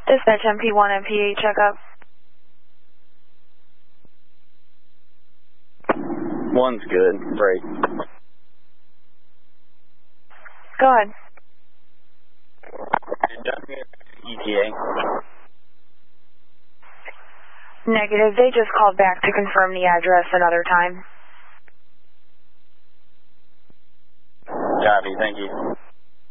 Dispatch MP1, MP8 checkup. 1's good. Break. Go ahead. ETA. Negative. They just called back to confirm the address another time. Copy. Thank you.